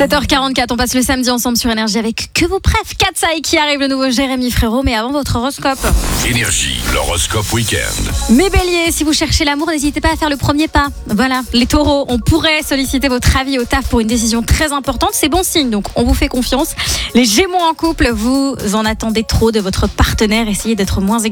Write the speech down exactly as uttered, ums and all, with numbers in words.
sept heures quarante-quatre, on passe le samedi ensemble sur Énergie avec Que vous préf, Katsai qui arrive, le nouveau Jérémy Frérot, mais avant votre horoscope. Énergie, l'horoscope week-end. Mes béliers, si vous cherchez l'amour, n'hésitez pas à faire le premier pas. Voilà, les taureaux, on pourrait solliciter votre avis au taf pour une décision très importante, c'est bon signe, donc on vous fait confiance. Les gémeaux en couple, vous en attendez trop de votre partenaire, essayez d'être moins